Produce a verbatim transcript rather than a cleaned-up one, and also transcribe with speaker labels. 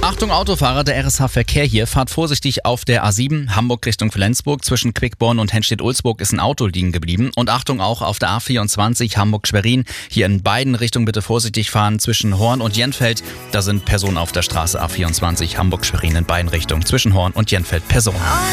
Speaker 1: Achtung Autofahrer, der R S H-Verkehr hier. Fahrt vorsichtig auf der A sieben, Hamburg Richtung Flensburg. Zwischen Quickborn und Henstedt-Ulzburg ist ein Auto liegen geblieben. Und Achtung auch auf der A vierundzwanzig, Hamburg-Schwerin. Hier in beiden Richtungen bitte vorsichtig fahren. Zwischen Horn und Jenfeld, da sind Personen auf der Straße. A vierundzwanzig, Hamburg-Schwerin in beiden Richtungen. Zwischen Horn und Jenfeld Personen.